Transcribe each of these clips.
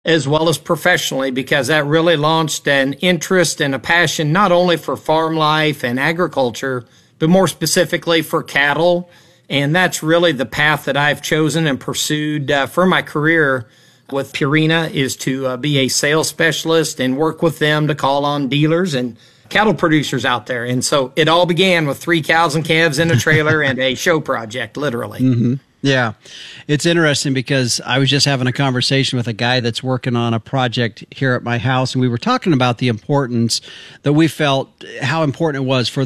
as well as professionally, because that really launched an interest and a passion not only for farm life and agriculture, but more specifically for cattle. And that's really the path that I've chosen and pursued for my career with Purina, is to be a sales specialist and work with them to call on dealers and cattle producers out there. And so it all began with 3 cows and calves in a trailer and a show project, literally. Mm-hmm. Yeah. It's interesting because I was just having a conversation with a guy that's working on a project here at my house, and we were talking about the importance that we felt, how important it was for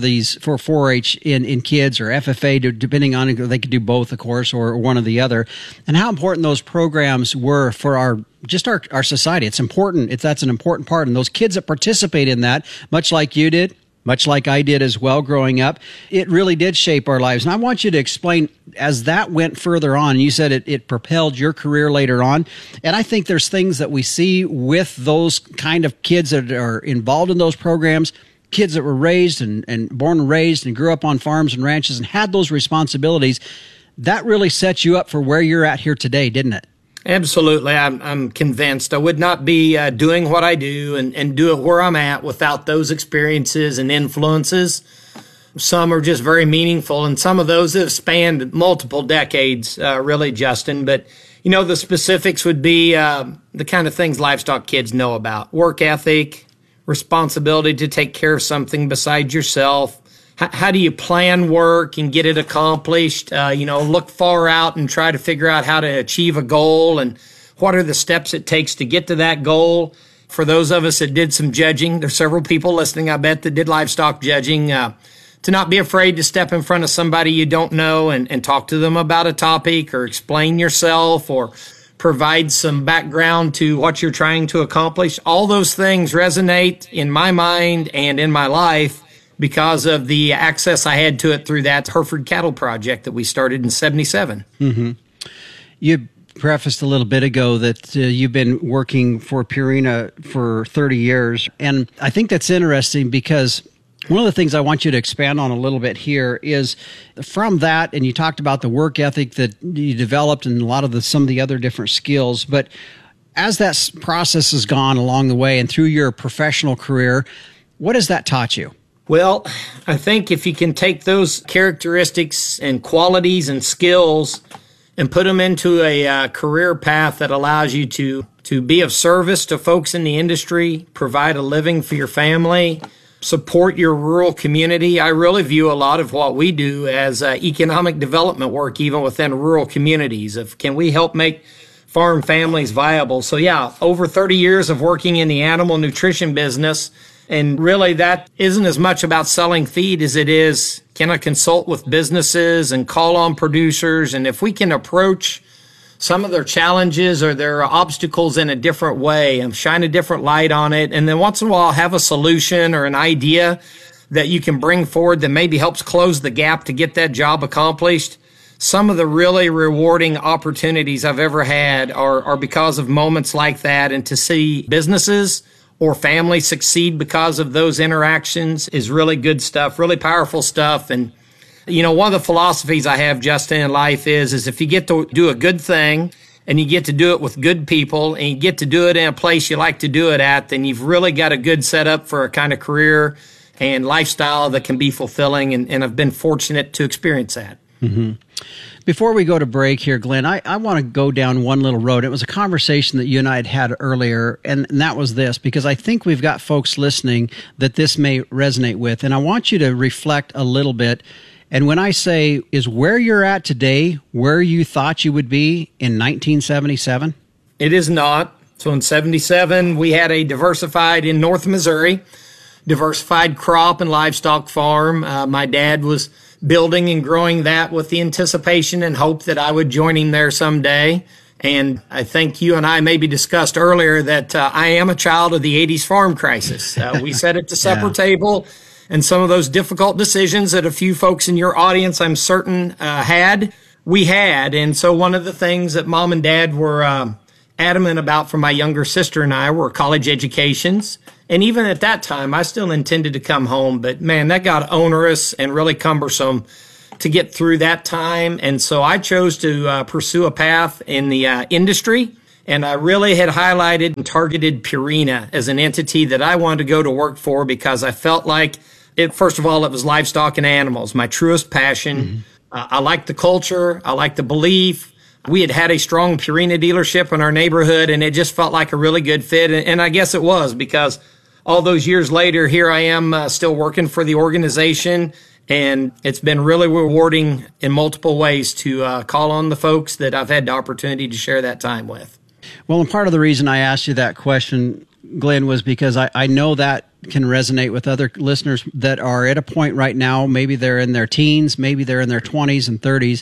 4-H in kids or FFA, depending on, they could do both, of course, or one or the other, and how important those programs were for our society. It's important. That's an important part. And those kids that participate in that, much like you did, much like I did as well growing up, it really did shape our lives. And I want you to explain, as that went further on, you said it propelled your career later on. And I think there's things that we see with those kind of kids that are involved in those programs, kids that were raised and born and raised and grew up on farms and ranches and had those responsibilities. That really sets you up for where you're at here today, didn't it? Absolutely. I'm convinced I would not be doing what I do and do it where I'm at without those experiences and influences. Some are just very meaningful, and some of those have spanned multiple decades, really, Justin. But, the specifics would be the kind of things livestock kids know about: work ethic, responsibility to take care of something besides yourself. How do you plan work and get it accomplished? Look far out and try to figure out how to achieve a goal, and what are the steps it takes to get to that goal. For those of us that did some judging, there's several people listening, I bet, that did livestock judging, to not be afraid to step in front of somebody you don't know and talk to them about a topic, or explain yourself, or provide some background to what you're trying to accomplish. All those things resonate in my mind and in my life because of the access I had to it through that Hereford Cattle Project that we started in 77. Mm-hmm. You prefaced a little bit ago that you've been working for Purina for 30 years. And I think that's interesting because one of the things I want you to expand on a little bit here is from that, and you talked about the work ethic that you developed and a lot of some of the other different skills. But as that process has gone along the way and through your professional career, what has that taught you? Well, I think if you can take those characteristics and qualities and skills and put them into a career path that allows you to be of service to folks in the industry, provide a living for your family, support your rural community. I really view a lot of what we do as economic development work, even within rural communities. Can we help make farm families viable? So yeah, over 30 years of working in the animal nutrition business. And really, that isn't as much about selling feed as it is, can I consult with businesses and call on producers? And if we can approach some of their challenges or their obstacles in a different way and shine a different light on it, and then once in a while have a solution or an idea that you can bring forward that maybe helps close the gap to get that job accomplished. Some of the really rewarding opportunities I've ever had are because of moments like that, and to see businesses or families succeed because of those interactions is really good stuff, really powerful stuff. And, one of the philosophies I have, Justin, in life is if you get to do a good thing and you get to do it with good people and you get to do it in a place you like to do it at, then you've really got a good setup for a kind of career and lifestyle that can be fulfilling. And I've been fortunate to experience that. Mm-hmm. Before we go to break here, Glenn, I want to go down one little road. It was a conversation that you and I had earlier, and that was this, because I think we've got folks listening that this may resonate with, and I want you to reflect a little bit. And when I say, is where you're at today where you thought you would be in 1977? It is not. So in 77, we had a in North Missouri, diversified crop and livestock farm. My dad was building and growing that with the anticipation and hope that I would join him there someday. And I think you and I maybe discussed earlier that I am a child of the 80s farm crisis. We sat at the supper table, and some of those difficult decisions that a few folks in your audience, I'm certain, we had. And so one of the things that Mom and Dad were adamant about for my younger sister and I were college educations. And even at that time, I still intended to come home. But, man, that got onerous and really cumbersome to get through that time. And so I chose to pursue a path in the industry And I really had highlighted and targeted Purina as an entity that I wanted to go to work for because I felt like first of all, it was livestock and animals, my truest passion. I liked the culture. I liked the belief. We had a strong Purina dealership in our neighborhood, and it just felt like a really good fit. And I guess it was, because all those years later, here I am still working for the organization. And it's been really rewarding in multiple ways to call on the folks that I've had the opportunity to share that time with. Well, and part of the reason I asked you that question, Glenn, was because I know that can resonate with other listeners that are at a point right now. Maybe they're in their teens, maybe they're in their 20s and 30s.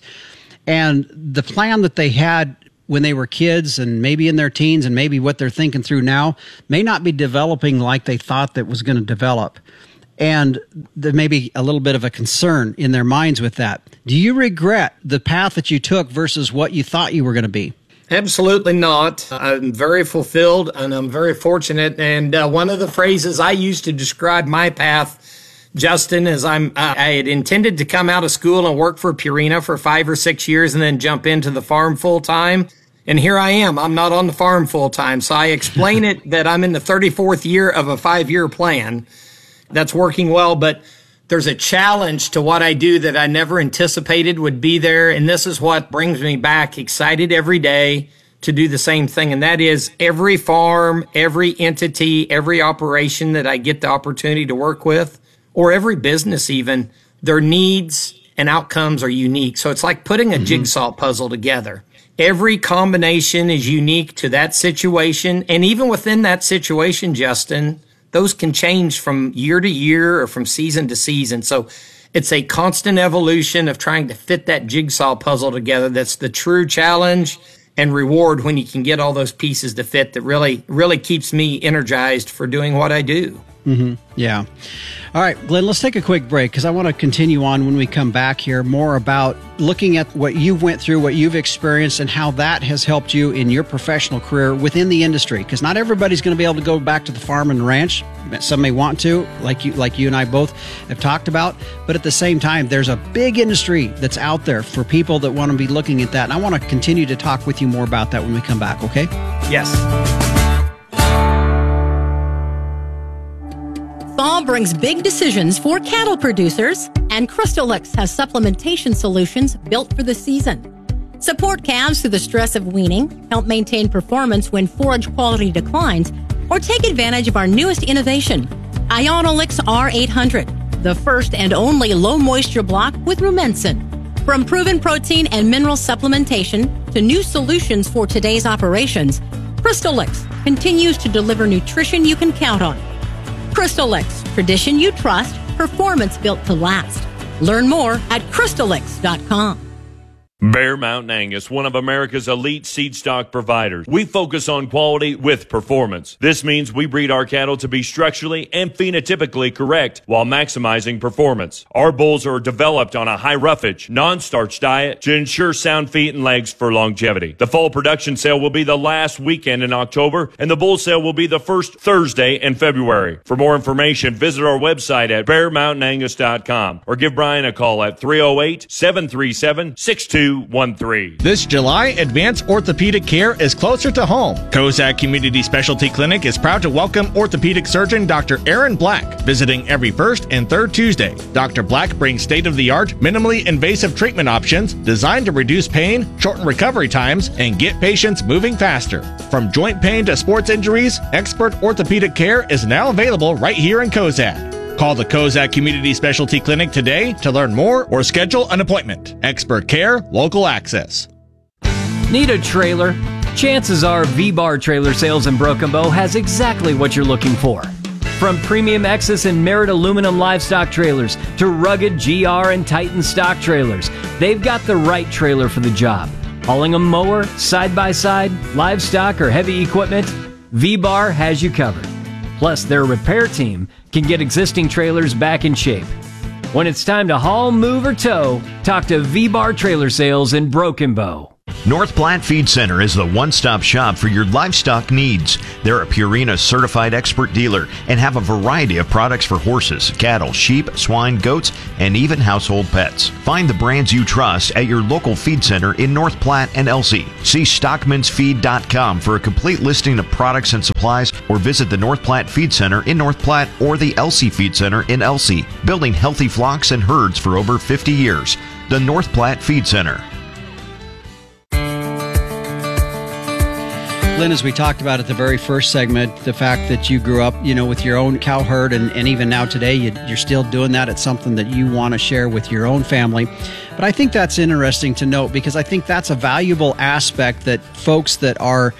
And the plan that they had when they were kids and maybe in their teens and maybe what they're thinking through now may not be developing like they thought that was going to develop. And there may be a little bit of a concern in their minds with that. Do you regret the path that you took versus what you thought you were going to be? Absolutely not. I'm very fulfilled and I'm very fortunate. And one of the phrases I used to describe my path, Justin, is I had intended to come out of school and work for Purina for 5 or 6 years and then jump into the farm full time. And here I am. I'm not on the farm full time. So I explain it that I'm in the 34th year of a 5-year plan that's working well, but there's a challenge to what I do that I never anticipated would be there. And this is what brings me back excited every day to do the same thing. And that is every farm, every entity, every operation that I get the opportunity to work with, or every business even, their needs and outcomes are unique. So it's like putting a jigsaw puzzle together. Every combination is unique to that situation. And even within that situation, Justin, those can change from year to year or from season to season. So it's a constant evolution of trying to fit that jigsaw puzzle together. That's the true challenge and reward when you can get all those pieces to fit that really keeps me energized for doing what I do. Yeah. All right, Glenn, let's take a quick break because I want to continue on when we come back here more about looking at what you went through, what you've experienced, and how that has helped you in your professional career within the industry. Because not everybody's going to be able to go back to the farm and ranch. Some may want to, like you and I both have talked about. But at the same time, there's a big industry that's out there for people that want to be looking at that. And I want to continue to talk with you more about that when we come back, okay? Yes. Fall brings big decisions for cattle producers, and Crystalix has supplementation solutions built for the season. Support calves through the stress of weaning, help maintain performance when forage quality declines, or take advantage of our newest innovation, Ionolix R800, the first and only low-moisture block with Rumensin. From proven protein and mineral supplementation to new solutions for today's operations, Crystalix continues to deliver nutrition you can count on. Crystalix, tradition you trust, performance built to last. Learn more at crystalix.com. Bear Mountain Angus, one of America's elite seed stock providers. We focus on quality with performance. This means we breed our cattle to be structurally and phenotypically correct while maximizing performance. Our bulls are developed on a high roughage, non-starch diet to ensure sound feet and legs for longevity. The fall production sale will be the last weekend in October, and the bull sale will be the first Thursday in February. For more information, visit our website at bearmountainangus.com or give Brian a call at 308-737-6213. This July, advanced orthopedic care is closer to home. Kozak Community Specialty Clinic is proud to welcome orthopedic surgeon Dr. Aaron Black, visiting every first and third Tuesday. Dr. Black brings state-of-the-art, minimally invasive treatment options designed to reduce pain, shorten recovery times, and get patients moving faster. From joint pain to sports injuries, expert orthopedic care is now available right here in Kozak. Call the Kozak Community Specialty Clinic today to learn more or schedule an appointment. Expert care, local access. Need a trailer? Chances are V-Bar Trailer Sales in Broken Bow has exactly what you're looking for. From premium Exus and Merit aluminum livestock trailers to rugged GR and Titan stock trailers, they've got the right trailer for the job. Hauling a mower, side-by-side, livestock, or heavy equipment, V-Bar has you covered. Plus, their repair team can get existing trailers back in shape. When it's time to haul, move, or tow, talk to V-Bar Trailer Sales in Broken Bow. North Platte Feed Center is the one-stop shop for your livestock needs. They're a Purina certified expert dealer and have a variety of products for horses, cattle, sheep, swine, goats, and even household pets. Find the brands you trust at your local feed center in North Platte and Elsie. See stockmansfeed.com for a complete listing of products and supplies, or visit the North Platte Feed Center in North Platte or the Elsie Feed Center in Elsie, building healthy flocks and herds for over 50 years. The North Platte Feed Center. Lynn, as we talked about at the very first segment, the fact that you grew up, with your own cow herd, and even now today, you're still doing that. It's something that you want to share with your own family. But I think that's interesting to note, because I think that's a valuable aspect that folks that are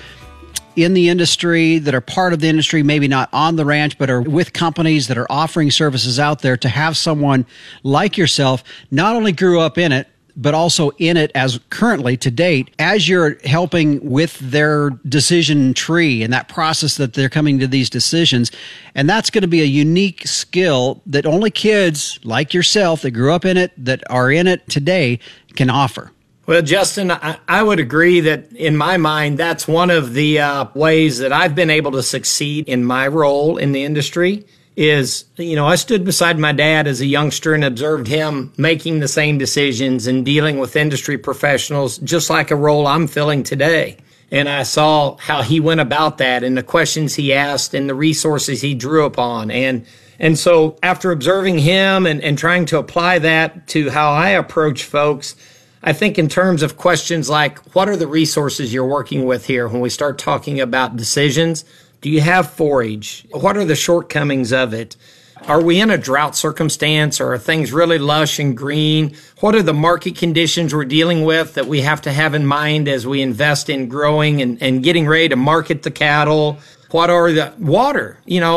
in the industry, that are part of the industry, maybe not on the ranch, but are with companies that are offering services out there, to have someone like yourself not only grew up in it, but also in it as currently to date, as you're helping with their decision tree and that process that they're coming to these decisions. And that's going to be a unique skill that only kids like yourself that grew up in it, that are in it today, can offer. Well, Justin, I would agree that in my mind, that's one of the ways that I've been able to succeed in my role in the industry. Is, I stood beside my dad as a youngster and observed him making the same decisions and dealing with industry professionals, just like a role I'm filling today. And I saw how he went about that and the questions he asked and the resources he drew upon. And so after observing him and trying to apply that to how I approach folks, I think in terms of questions like, what are the resources you're working with here when we start talking about decisions? Do you have forage? What are the shortcomings of it? Are we in a drought circumstance, or are things really lush and green? What are the market conditions we're dealing with that we have to have in mind as we invest in growing and getting ready to market the cattle? What are the water?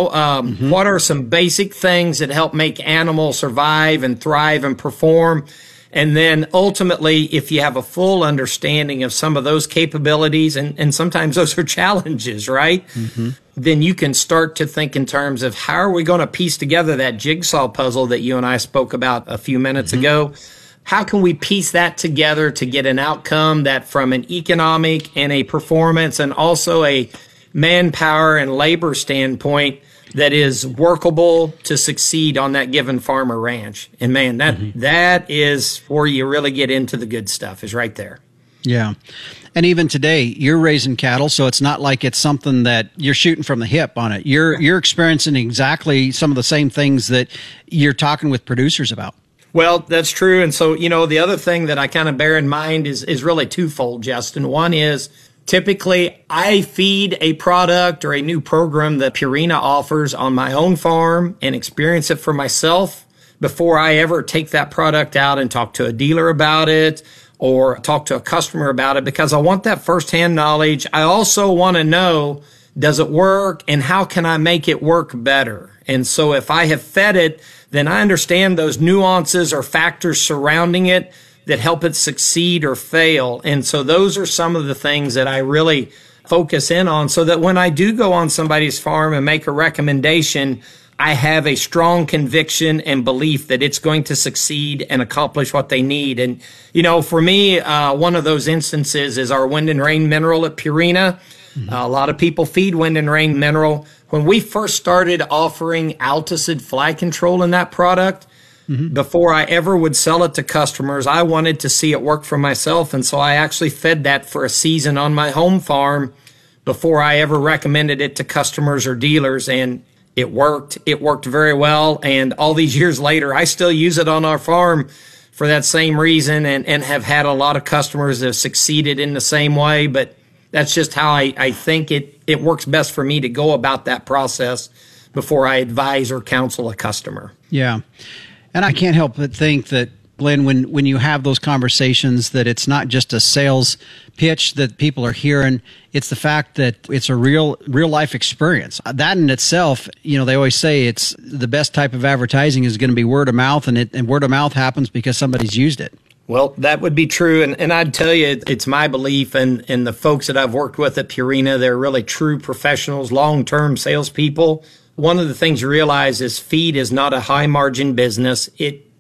What are some basic things that help make animals survive and thrive and perform? And then ultimately, if you have a full understanding of some of those capabilities, and sometimes those are challenges, right? Mm-hmm. Then you can start to think in terms of how are we going to piece together that jigsaw puzzle that you and I spoke about a few minutes ago? How can we piece that together to get an outcome that, from an economic and a performance and also a manpower and labor standpoint, that is workable to succeed on that given farm or ranch? And man, that is where you really get into the good stuff, is right there. Yeah. And even today, you're raising cattle, so it's not like it's something that you're shooting from the hip on it. You're experiencing exactly some of the same things that you're talking with producers about. Well, that's true. And so, the other thing that I kind of bear in mind is really twofold, Justin. One is, typically, I feed a product or a new program that Purina offers on my own farm and experience it for myself before I ever take that product out and talk to a dealer about it or talk to a customer about it, because I want that firsthand knowledge. I also want to know, does it work and how can I make it work better? And so if I have fed it, then I understand those nuances or factors surrounding it that help it succeed or fail. And so those are some of the things that I really focus in on, so that when I do go on somebody's farm and make a recommendation, I have a strong conviction and belief that it's going to succeed and accomplish what they need. And, for me, one of those instances is our Wind and Rain mineral at Purina. Mm-hmm. A lot of people feed Wind and Rain mineral. When we first started offering Alticid fly control in that product, before I ever would sell it to customers, I wanted to see it work for myself. And so I actually fed that for a season on my home farm before I ever recommended it to customers or dealers. And it worked. It worked very well. And all these years later, I still use it on our farm for that same reason, and have had a lot of customers that have succeeded in the same way. But that's just how I think it works best for me to go about that process before I advise or counsel a customer. Yeah. And I can't help but think that, Glenn, when you have those conversations, that it's not just a sales pitch that people are hearing. It's the fact that it's a real life experience. That in itself, they always say it's the best type of advertising is going to be word of mouth, and word of mouth happens because somebody's used it. Well, that would be true. And I'd tell you, it's my belief, and the folks that I've worked with at Purina, they're really true professionals, long-term salespeople. One of the things you realize is feed is not a high-margin business. It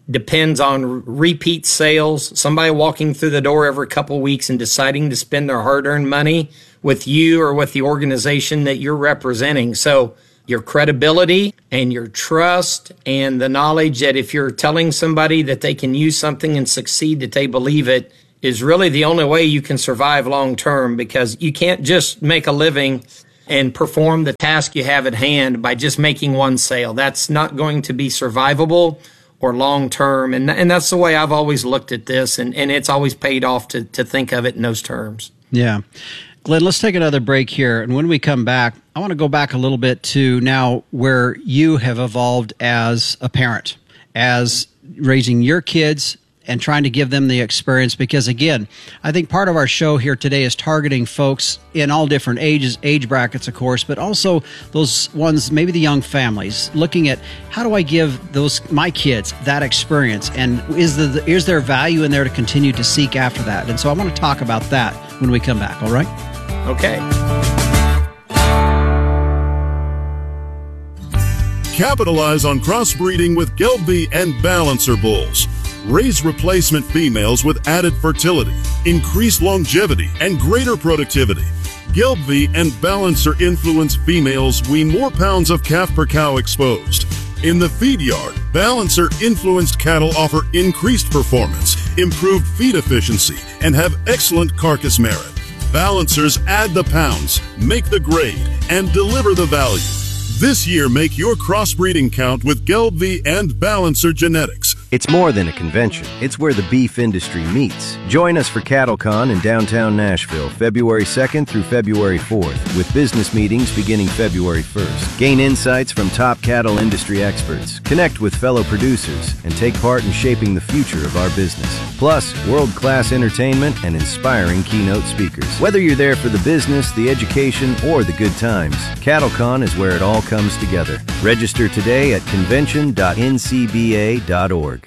depends on repeat sales, somebody walking through the door every couple of weeks and deciding to spend their hard-earned money with you or with the organization that you're representing. So your credibility and your trust and the knowledge that if you're telling somebody that they can use something and succeed, that they believe it, is really the only way you can survive long term, because you can't just make a living and perform the task you have at hand by just making one sale. That's not going to be survivable or long term. And that's the way I've always looked at this, and it's always paid off to think of it in those terms. Yeah. Glenn, let's take another break here. And when we come back, I want to go back a little bit to now where you have evolved as a parent, as raising your kids and trying to give them the experience. Because again, I think part of our show here today is targeting folks in all different ages, age brackets, of course, but also those ones, maybe the young families, looking at how do I give my kids that experience, and is there value in there to continue to seek after that? And so I want to talk about that when we come back. All right? Okay. Capitalize on crossbreeding with Gelbvieh and Balancer bulls. Raise replacement females with added fertility, increased longevity, and greater productivity. Gelbvieh and Balancer influence females wean more pounds of calf per cow exposed. In the feed yard, Balancer influenced cattle offer increased performance, improved feed efficiency, and have excellent carcass merit. Balancers add the pounds, make the grade, and deliver the value. This year, make your crossbreeding count with Gelbvieh and Balancer genetics. It's more than a convention. It's where the beef industry meets. Join us for CattleCon in downtown Nashville, February 2nd through February 4th, with business meetings beginning February 1st. Gain insights from top cattle industry experts, connect with fellow producers, and take part in shaping the future of our business. Plus, world-class entertainment and inspiring keynote speakers. Whether you're there for the business, the education, or the good times, CattleCon is where it all comes together. Register today at convention.ncba.org.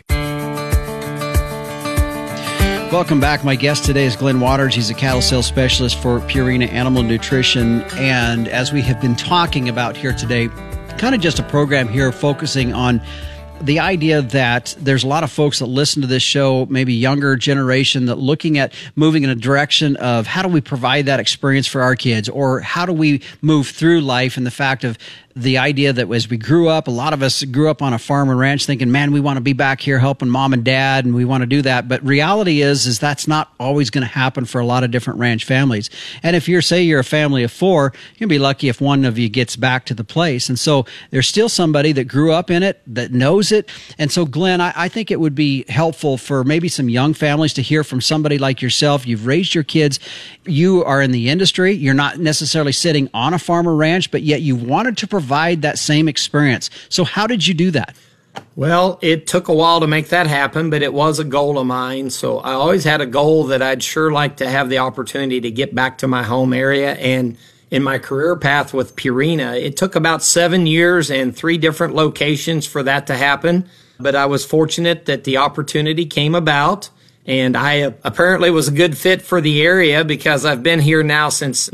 Welcome back. My guest today is Glenn Waters. He's a cattle sales specialist for Purina Animal Nutrition. And as we have been talking about here today, kind of just a program here focusing on the idea that there's a lot of folks that listen to this show, maybe younger generation, that looking at moving in a direction of how do we provide that experience for our kids, or how do we move through life, and the fact of the idea that as we grew up, a lot of us grew up on a farm and ranch thinking, man, we want to be back here helping mom and dad, and we want to do that. But reality is that's not always going to happen for a lot of different ranch families. And if you're a family of 4, you're going to be lucky if one of you gets back to the place. And so there's still somebody that grew up in it, that knows it. And so, Glenn, I think it would be helpful for maybe some young families to hear from somebody like yourself. You've raised your kids. You are in the industry. You're not necessarily sitting on a farm or ranch, but yet you wanted to provide that same experience. So how did you do that? Well, it took a while to make that happen, but it was a goal of mine. So I always had a goal that I'd sure like to have the opportunity to get back to my home area. And in my career path with Purina, it took about 7 years and 3 different locations for that to happen. But I was fortunate that the opportunity came about. And I apparently was a good fit for the area because I've been here now since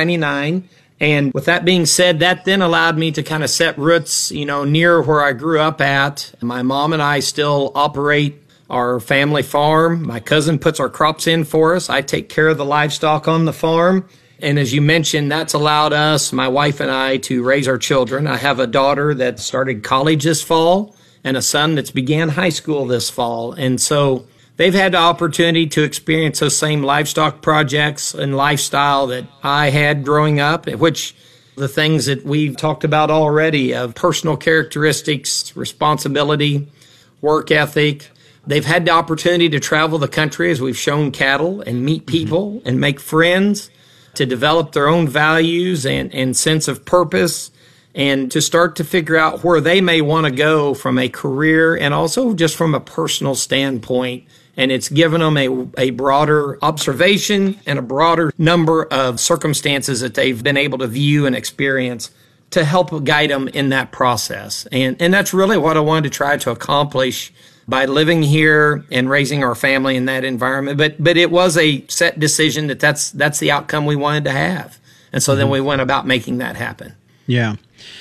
1999. And with that being said, that then allowed me to kind of set roots, near where I grew up at. My mom and I still operate our family farm. My cousin puts our crops in for us. I take care of the livestock on the farm. And as you mentioned, that's allowed us, my wife and I, to raise our children. I have a daughter that started college this fall and a son that's began high school this fall. And so they've had the opportunity to experience those same livestock projects and lifestyle that I had growing up, which the things that we've talked about already of personal characteristics, responsibility, work ethic. They've had the opportunity to travel the country as we've shown cattle and meet people and make friends, to develop their own values and sense of purpose, and to start to figure out where they may want to go from a career and also just from a personal standpoint. And it's given them a broader observation and a broader number of circumstances that they've been able to view and experience to help guide them in that process. And that's really what I wanted to try to accomplish by living here and raising our family in that environment. But it was a set decision that's the outcome we wanted to have. And so then we went about making that happen. Yeah.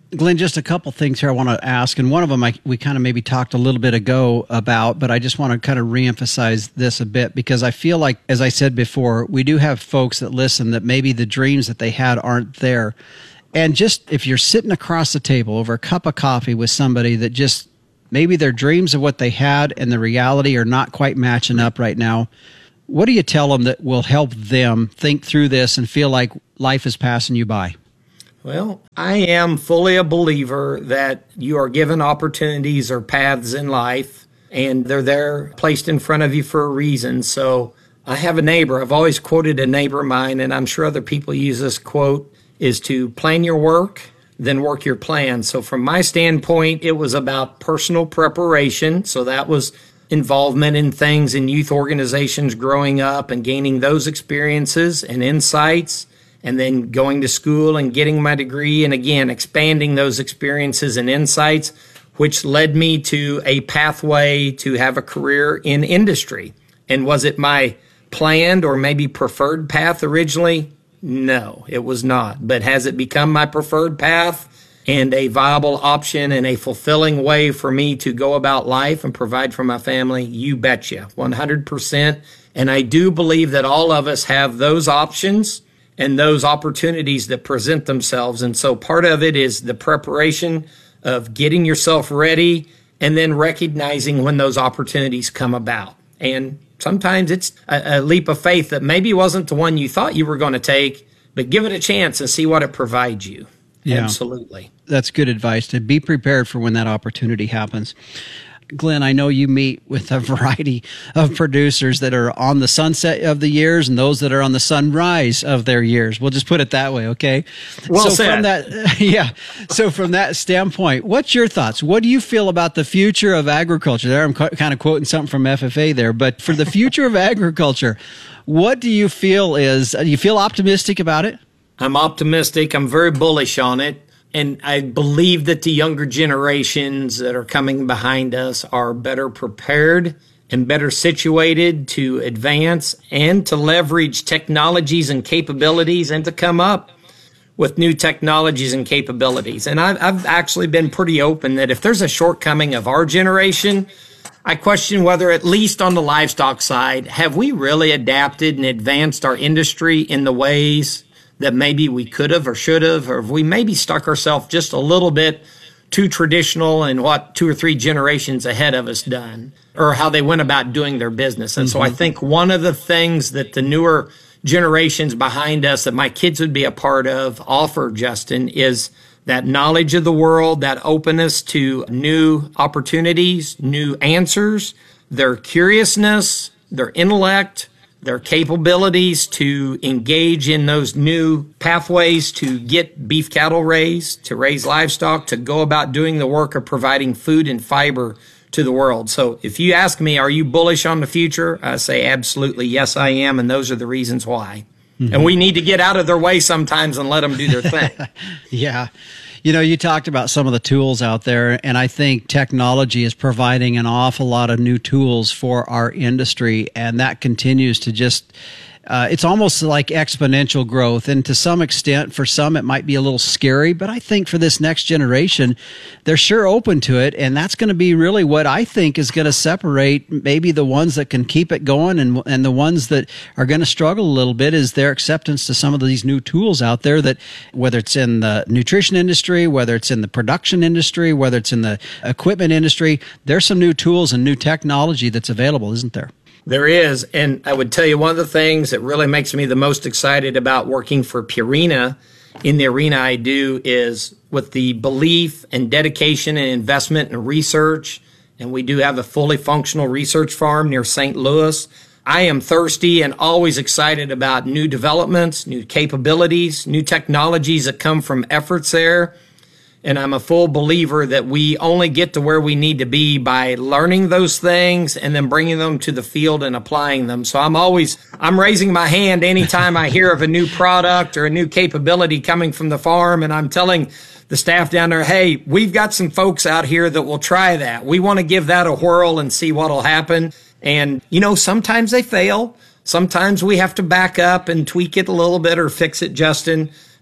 Glenn, just a couple things here I want to ask, and one of them we kind of maybe talked a little bit ago about, but I just want to kind of reemphasize this a bit because I feel like, as I said before, we do have folks that listen that maybe the dreams that they had aren't there. And just if you're sitting across the table over a cup of coffee with somebody that just maybe their dreams of what they had and the reality are not quite matching up right now, what do you tell them that will help them think through this and feel like life is passing you by? Well, I am fully a believer that you are given opportunities or paths in life, and they're there placed in front of you for a reason. So I have a neighbor. I've always quoted a neighbor of mine, and I'm sure other people use this quote, is to plan your work, then work your plan. So from my standpoint, it was about personal preparation. So that was involvement in things in youth organizations growing up and gaining those experiences and insights, and then going to school and getting my degree, and again, expanding those experiences and insights, which led me to a pathway to have a career in industry. And was it my planned or maybe preferred path originally? No, it was not. But has it become my preferred path and a viable option and a fulfilling way for me to go about life and provide for my family? You betcha, 100%. And I do believe that all of us have those options and those opportunities that present themselves. And so part of it is the preparation of getting yourself ready and then recognizing when those opportunities come about. And sometimes it's a leap of faith that maybe wasn't the one you thought you were going to take, but give it a chance and see what it provides you. Yeah. Absolutely. That's good advice, to be prepared for when that opportunity happens. Glenn, I know you meet with a variety of producers that are on the sunset of the years and those that are on the sunrise of their years. We'll just put it that way, okay? Well said. From that, yeah. So from that standpoint, what's your thoughts? What do you feel about the future of agriculture? There, I'm kind of quoting something from FFA there, but for the future of agriculture, what do you feel do you feel optimistic about it? I'm optimistic. I'm very bullish on it. And I believe that the younger generations that are coming behind us are better prepared and better situated to advance and to leverage technologies and capabilities and to come up with new technologies and capabilities. And I've actually been pretty open that if there's a shortcoming of our generation, I question whether, at least on the livestock side, have we really adapted and advanced our industry in the ways that maybe we could have or should have, or have we maybe stuck ourselves just a little bit too traditional in what 2 or 3 generations ahead of us done, or how they went about doing their business. And so I think one of the things that the newer generations behind us that my kids would be a part of offer, Justin, is that knowledge of the world, that openness to new opportunities, new answers, their curiousness, their intellect, their capabilities to engage in those new pathways to get beef cattle raised, to raise livestock, to go about doing the work of providing food and fiber to the world. So if you ask me, are you bullish on the future? I say absolutely, yes, I am, and those are the reasons why. Mm-hmm. And we need to get out of their way sometimes and let them do their thing. Yeah. You know, you talked about some of the tools out there, and I think technology is providing an awful lot of new tools for our industry, and that continues to just it's almost like exponential growth. And to some extent, for some, it might be a little scary, but I think for this next generation, they're sure open to it. And that's going to be really what I think is going to separate maybe the ones that can keep it going and the ones that are going to struggle a little bit is their acceptance to some of these new tools out there that, whether it's in the nutrition industry, whether it's in the production industry, whether it's in the equipment industry, there's some new tools and new technology that's available, isn't there? There is, and I would tell you one of the things that really makes me the most excited about working for Purina in the arena I do is with the belief and dedication and investment in research, and we do have a fully functional research farm near St. Louis. I am thirsty and always excited about new developments, new capabilities, new technologies that come from efforts there. And I'm a full believer that we only get to where we need to be by learning those things and then bringing them to the field and applying them. So I'm raising my hand anytime I hear of a new product or a new capability coming from the farm. And I'm telling the staff down there, hey, we've got some folks out here that will try that. We want to give that a whirl and see what'll happen. And, you know, sometimes they fail. Sometimes we have to back up and tweak it a little bit or fix it, Justin.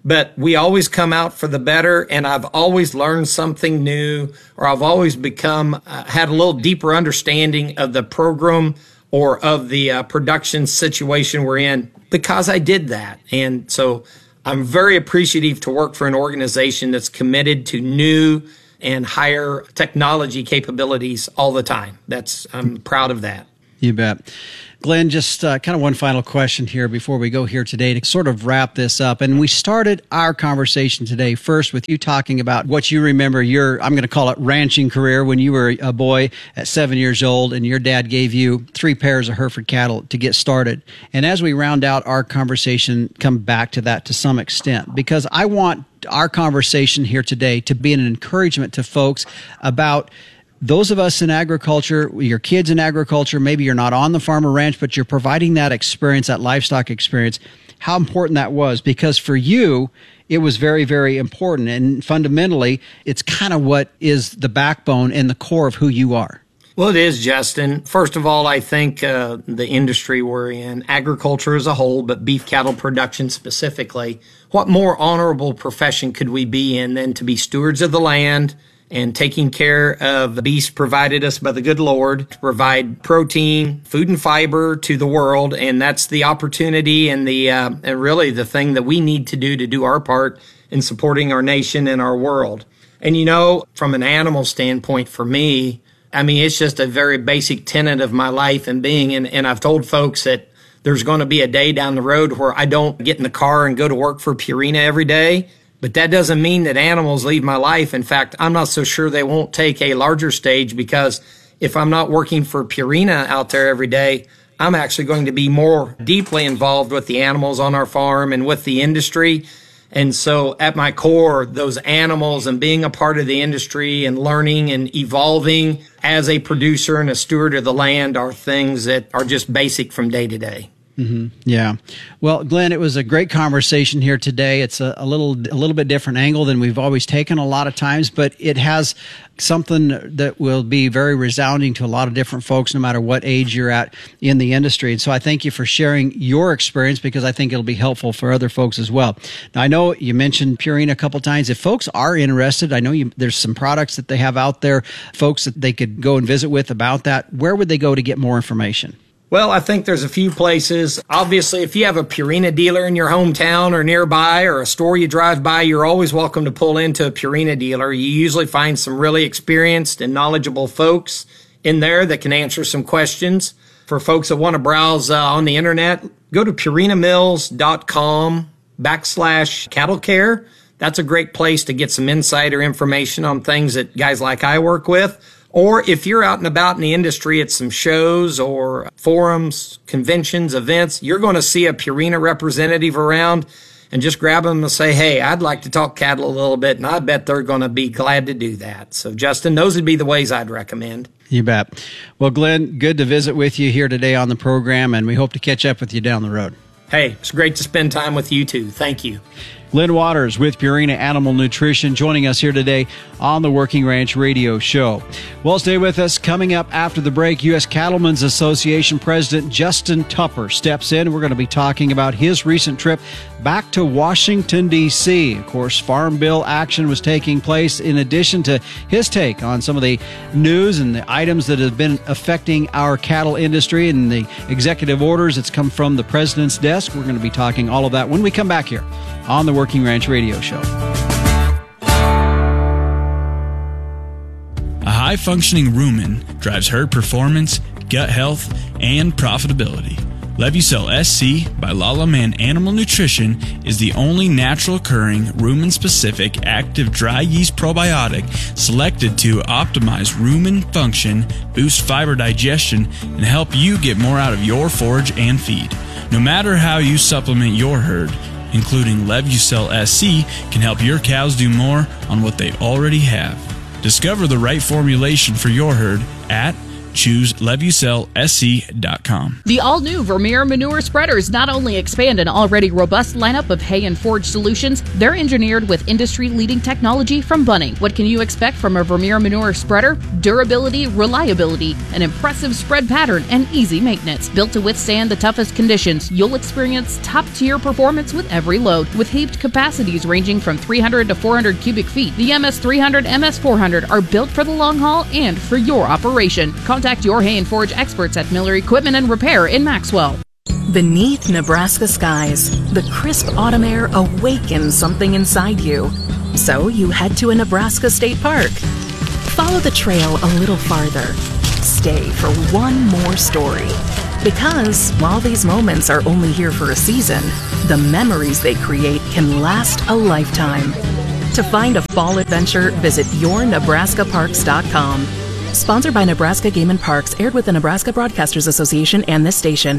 but we always come out for the better, and I've always learned something new, or I've always become, had a little deeper understanding of the program or of the production situation we're in because I did that. And so I'm very appreciative to work for an organization that's committed to new and higher technology capabilities all the time. I'm proud of that. You bet. Glenn, just kind of one final question here before we go here today to sort of wrap this up. And we started our conversation today first with you talking about what you remember your, I'm going to call it ranching career, when you were a boy at 7 years old and your dad gave you 3 pairs of Hereford cattle to get started. And as we round out our conversation, come back to that to some extent, because I want our conversation here today to be an encouragement to folks about those of us in agriculture, your kids in agriculture, maybe you're not on the farm or ranch, but you're providing that experience, that livestock experience, how important that was. Because for you, it was very, very important. And fundamentally, it's kind of what is the backbone and the core of who you are. Well, it is, Justin. First of all, I think the industry we're in, agriculture as a whole, but beef cattle production specifically, what more honorable profession could we be in than to be stewards of the land and taking care of the beasts provided us by the good Lord to provide protein, food, and fiber to the world. And that's the opportunity and and really the thing that we need to do our part in supporting our nation and our world. And from an animal standpoint, for me, it's just a very basic tenet of my life and being. And I've told folks that there's going to be a day down the road where I don't get in the car and go to work for Purina every day. But that doesn't mean that animals leave my life. In fact, I'm not so sure they won't take a larger stage, because if I'm not working for Purina out there every day, I'm actually going to be more deeply involved with the animals on our farm and with the industry. And so at my core, those animals and being a part of the industry and learning and evolving as a producer and a steward of the land are things that are just basic from day to day. Mm-hmm. Yeah. Well, Glenn, it was a great conversation here today. It's a little bit different angle than we've always taken a lot of times, but it has something that will be very resounding to a lot of different folks, no matter what age you're at in the industry. And so I thank you for sharing your experience, because I think it'll be helpful for other folks as well. Now, I know you mentioned Purina a couple times. If folks are interested, I know there's some products that they have out there, folks that they could go and visit with about that. Where would they go to get more information? Well, I think there's a few places. Obviously, if you have a Purina dealer in your hometown or nearby, or a store you drive by, you're always welcome to pull into a Purina dealer. You usually find some really experienced and knowledgeable folks in there that can answer some questions. For folks that want to browse on the internet, go to purinamills.com/cattle care. That's a great place to get some insider information on things that guys like I work with. Or if you're out and about in the industry at some shows or forums, conventions, events, you're going to see a Purina representative around, and just grab them and say, hey, I'd like to talk cattle a little bit, and I bet they're going to be glad to do that. So, Justin, those would be the ways I'd recommend. You bet. Well, Glenn, good to visit with you here today on the program, and we hope to catch up with you down the road. Hey, it's great to spend time with you too. Thank you. Glenn Waters with Purina Animal Nutrition joining us here today on the Working Ranch Radio Show. Well, stay with us. Coming up after the break, U.S. Cattlemen's Association President Justin Tupper steps in. We're going to be talking about his recent trip back to Washington, D.C. Of course, Farm Bill action was taking place, in addition to his take on some of the news and the items that have been affecting our cattle industry and the executive orders that's come from the president's desk. We're going to be talking all of that when we come back here on the Working Ranch Radio Show. A high-functioning rumen drives herd performance, gut health, and profitability. Levucel SC by Lala Man Animal Nutrition is the only natural-occurring rumen-specific active dry yeast probiotic selected to optimize rumen function, boost fiber digestion, and help you get more out of your forage and feed. No matter how you supplement your herd, including Levucel SC can help your cows do more on what they already have. Discover the right formulation for your herd at choose LevucelSC.com. The all-new Vermeer manure spreaders not only expand an already robust lineup of hay and forage solutions, they're engineered with industry-leading technology from Bunning. What can you expect from a Vermeer manure spreader? Durability, reliability, an impressive spread pattern, and easy maintenance. Built to withstand the toughest conditions, you'll experience top-tier performance with every load. With heaped capacities ranging from 300 to 400 cubic feet, the MS300, MS400 are built for the long haul and for your operation. Contact your hay and forage experts at Miller Equipment and Repair in Maxwell. Beneath Nebraska skies, the crisp autumn air awakens something inside you. So you head to a Nebraska state park. Follow the trail a little farther. Stay for one more story. Because while these moments are only here for a season, the memories they create can last a lifetime. To find a fall adventure, visit yournebraskaparks.com. Sponsored by Nebraska Game and Parks, aired with the Nebraska Broadcasters Association and this station.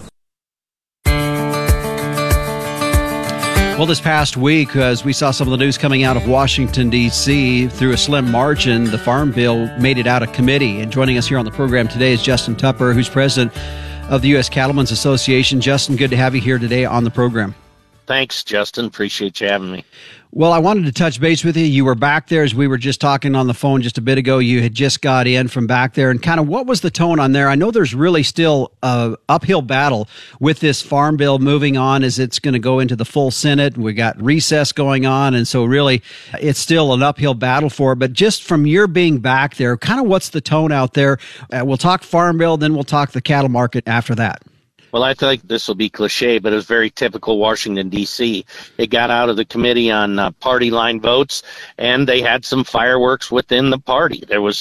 Well, this past week, as we saw some of the news coming out of Washington, D.C., through a slim margin, the Farm Bill made it out of committee. And joining us here on the program today is Justin Tupper, who's president of the U.S. Cattlemen's Association. Justin, good to have you here today on the program. Thanks, Justin. Appreciate you having me. Well, I wanted to touch base with you. You were back there, as we were just talking on the phone just a bit ago. You had just got in from back there, and kind of what was the tone on there? I know there's really still a uphill battle with this Farm Bill moving on as it's going to go into the full Senate. We got recess going on, and so really it's still an uphill battle for it. But just from your being back there, kind of what's the tone out there? We'll talk Farm Bill, then we'll talk the cattle market after that. Well, I think this will be cliche, but it was very typical Washington, D.C. It got out of the committee on party line votes, and they had some fireworks within the party. There was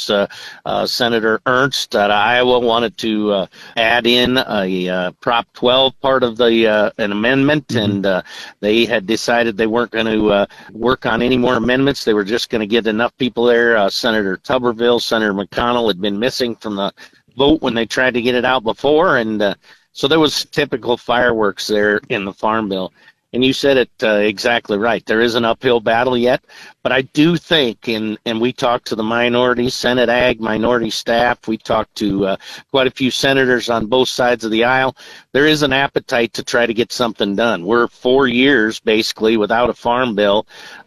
Senator Ernst out of Iowa wanted to add in a Prop 12 part of the an amendment, and they had decided they weren't going to work on any more amendments. They were just going to get enough people there. Senator Tuberville, Senator McConnell had been missing from the vote when they tried to get it out before, and so there was typical fireworks there in the Farm Bill. And you said it exactly right. There is an uphill battle yet, but I do think, and we talked to the minority, Senate Ag minority staff, we talked to quite a few senators on both sides of the aisle. There is an appetite to try to get something done. We're 4 years, basically, without a Farm Bill,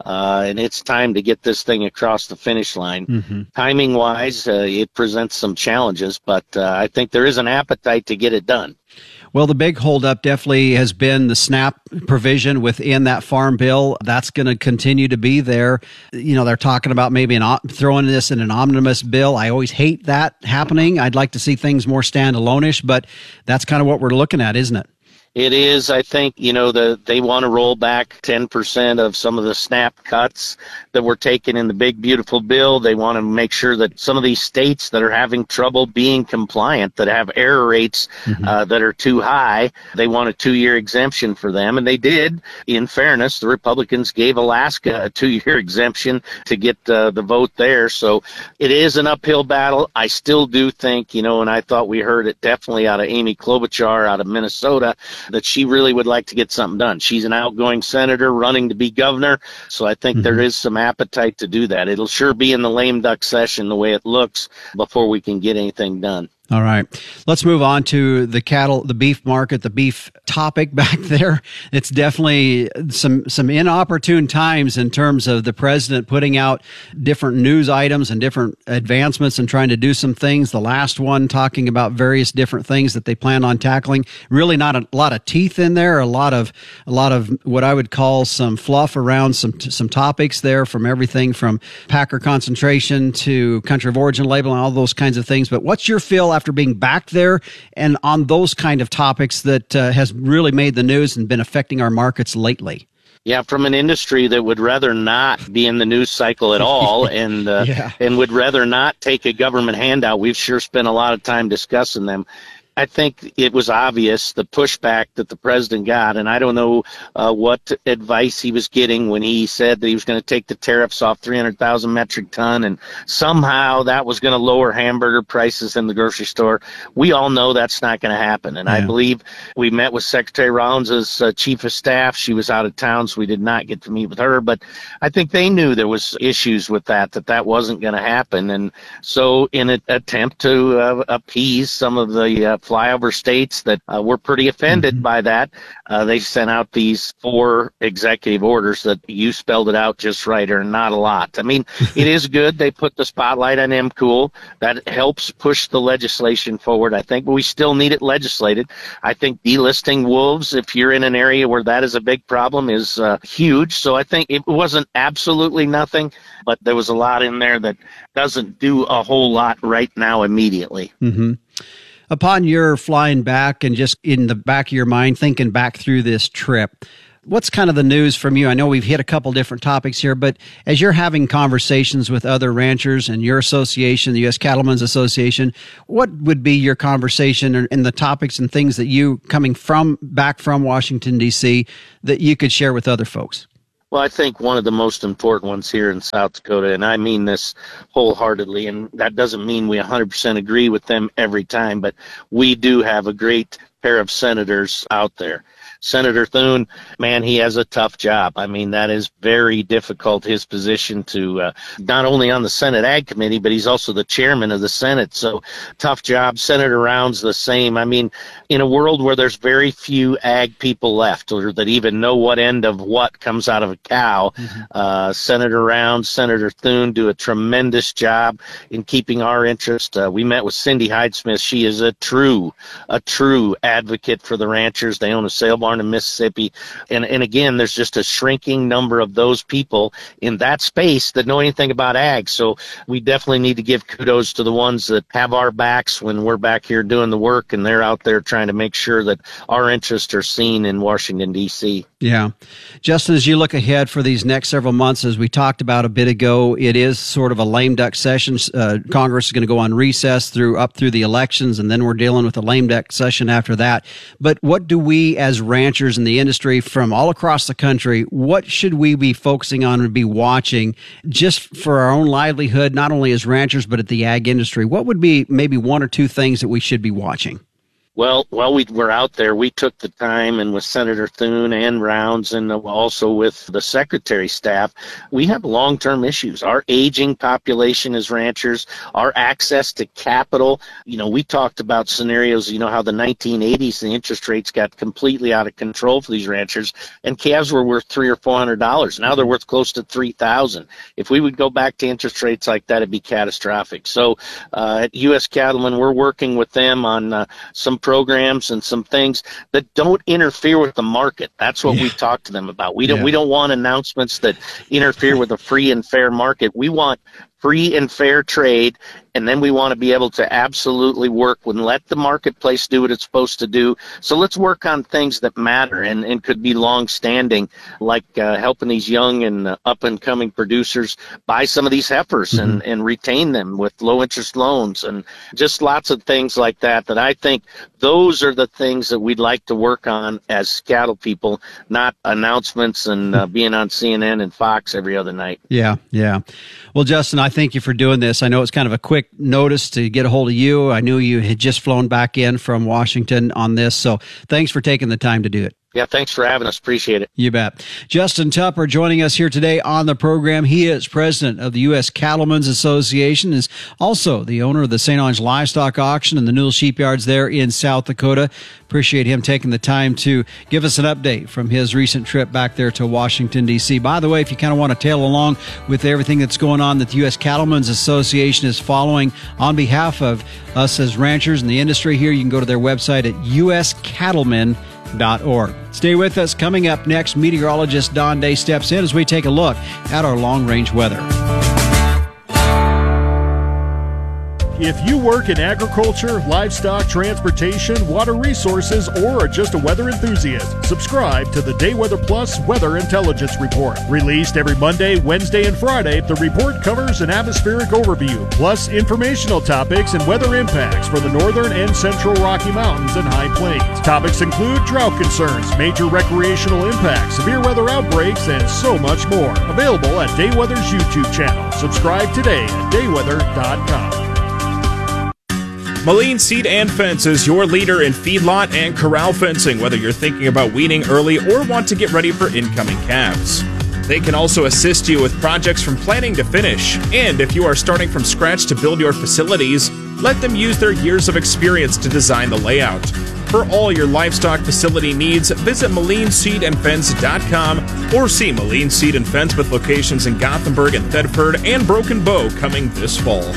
and it's time to get this thing across the finish line. Timing-wise, it presents some challenges, but I think there is an appetite to get it done. Well, the big holdup definitely has been the SNAP provision within that Farm Bill. That's going to continue to be there. You know, they're talking about maybe throwing this in an omnibus bill. I always hate that happening. I'd like to see things more standalone-ish, but that's kind of what we're looking at, isn't it? It is. I think, you know, they want to roll back 10% of some of the SNAP cuts that were taken in the big, beautiful bill. They want to make sure that some of these states that are having trouble being compliant, that have error rates that are too high, they want a 2-year exemption for them. And they did. In fairness, the Republicans gave Alaska a 2-year exemption to get the vote there. So it is an uphill battle. I still do think, you know, and I thought we heard it definitely out of Amy Klobuchar out of Minnesota, that she really would like to get something done. She's an outgoing senator running to be governor, so I think there is some appetite to do that. It'll sure be in the lame duck session the way it looks before we can get anything done. All right. Let's move on to the beef market, the beef topic back there. It's definitely some inopportune times in terms of the president putting out different news items and different advancements and trying to do some things. The last one talking about various different things that they plan on tackling. Really not a lot of teeth in there, a lot of what I would call some fluff around some topics there, from everything from packer concentration to country of origin labeling, all those kinds of things. But what's your feel after being back there and on those kind of topics that has really made the news and been affecting our markets lately? Yeah, from an industry that would rather not be in the news cycle at all and would rather not take a government handout. We've sure spent a lot of time discussing them. I think it was obvious, the pushback that the president got, and I don't know what advice he was getting when he said that he was going to take the tariffs off 300,000 metric ton, and somehow that was going to lower hamburger prices in the grocery store. We all know that's not going to happen, and I believe we met with Secretary Rollins' chief of staff. She was out of town, so we did not get to meet with her, but I think they knew there was issues with that wasn't going to happen, and so in an attempt to appease some of the flyover states that were pretty offended by that, they sent out these 4 executive orders that you spelled it out just right, are not a lot. I mean, it is good. They put the spotlight on MCOOL. That helps push the legislation forward, I think, but we still need it legislated. I think delisting wolves, if you're in an area where that is a big problem, is huge. So I think it wasn't absolutely nothing, but there was a lot in there that doesn't do a whole lot right now immediately. Mm-hmm. Upon your flying back and just in the back of your mind, thinking back through this trip, what's kind of the news from you? I know we've hit a couple different topics here, but as you're having conversations with other ranchers and your association, the U.S. Cattlemen's Association, what would be your conversation and the topics and things that you, coming back from Washington, D.C., that you could share with other folks? Well, I think one of the most important ones here in South Dakota, and I mean this wholeheartedly, and that doesn't mean we 100% agree with them every time, but we do have a great pair of senators out there. Senator Thune, man, he has a tough job. I mean, that is very difficult, his position to not only on the Senate Ag Committee, but he's also the chairman of the Senate. So tough job. Senator Rounds the same. I mean, in a world where there's very few ag people left or that even know what end of what comes out of a cow, Senator Rounds, Senator Thune do a tremendous job in keeping our interest. We met with Cindy Hyde-Smith. She is a true advocate for the ranchers. They own a sale barn in Mississippi. And again, there's just a shrinking number of those people in that space that know anything about ag. So we definitely need to give kudos to the ones that have our backs when we're back here doing the work, and they're out there trying to make sure that our interests are seen in Washington, D.C. Yeah. Justin, as you look ahead for these next several months, as we talked about a bit ago, it is sort of a lame duck session. Congress is going to go on recess up through the elections, and then we're dealing with a lame duck session after that. But what do we as ranchers in the industry from all across the country, what should we be focusing on and be watching just for our own livelihood, not only as ranchers, but at the ag industry? What would be maybe 1 or 2 things that we should be watching? Well, while we were out there, we took the time, and with Senator Thune and Rounds and also with the Secretary's staff, we have long-term issues. Our aging population as ranchers, our access to capital. You know, we talked about scenarios, how the 1980s, the interest rates got completely out of control for these ranchers, and calves were worth $300 or $400. Now they're worth close to $3,000. If we would go back to interest rates like that, it'd be catastrophic. So at U.S. Cattlemen, we're working with them on some programs and some things that don't interfere with the market. That's what we talk to them about. We don't want announcements that interfere with a free and fair market. We want free and fair trade, and then we want to be able to absolutely work and let the marketplace do what it's supposed to do. So let's work on things that matter and could be long-standing, like helping these young and up-and-coming producers buy some of these heifers and retain them with low-interest loans, and just lots of things like that I think those are the things that we'd like to work on as cattle people, not announcements and being on CNN and Fox every other night. Yeah. Well, Justin, I thank you for doing this. I know it's kind of a quick notice to get a hold of you. I knew you had just flown back in from Washington on this, so thanks for taking the time to do it. Yeah, thanks for having us. Appreciate it. You bet. Justin Tupper joining us here today on the program. He is president of the U.S. Cattlemen's Association, is also the owner of the St. Onge Livestock Auction and the Newell Sheepyards there in South Dakota. Appreciate him taking the time to give us an update from his recent trip back there to Washington, D.C. By the way, if you kind of want to tail along with everything that's going on that the U.S. Cattlemen's Association is following on behalf of us as ranchers in the industry here, you can go to their website at uscattlemen.org. Stay with us. Coming up next, meteorologist Don Day steps in as we take a look at our long-range weather. If you work in agriculture, livestock, transportation, water resources, or are just a weather enthusiast, subscribe to the Day Weather Plus Weather Intelligence Report. Released every Monday, Wednesday, and Friday, the report covers an atmospheric overview, plus informational topics and weather impacts for the northern and central Rocky Mountains and High Plains. Topics include drought concerns, major recreational impacts, severe weather outbreaks, and so much more. Available at Day Weather's YouTube channel. Subscribe today at dayweather.com. Moline Seed and Fence is your leader in feedlot and corral fencing, whether you're thinking about weaning early or want to get ready for incoming calves. They can also assist you with projects from planning to finish. And if you are starting from scratch to build your facilities, let them use their years of experience to design the layout. For all your livestock facility needs, visit MolineSeedandFence.com or see Moline Seed and Fence with locations in Gothenburg and Thedford and Broken Bow coming this fall.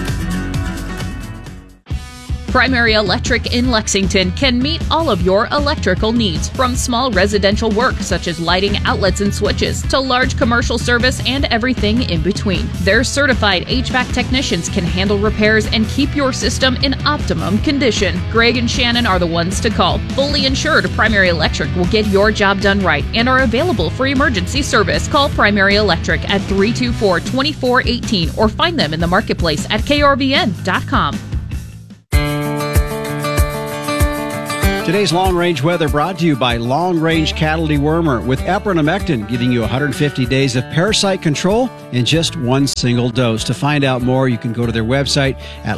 Primary Electric in Lexington can meet all of your electrical needs, from small residential work such as lighting, outlets, and switches, to large commercial service and everything in between. Their certified HVAC technicians can handle repairs and keep your system in optimum condition. Greg and Shannon are the ones to call. Fully insured, Primary Electric will get your job done right and are available for emergency service. Call Primary Electric at 324-2418 or find them in the marketplace at krvn.com. Today's Long Range Weather brought to you by Long Range Cattle Dewormer with epronamectin, giving you 150 days of parasite control in just one single dose. To find out more, you can go to their website at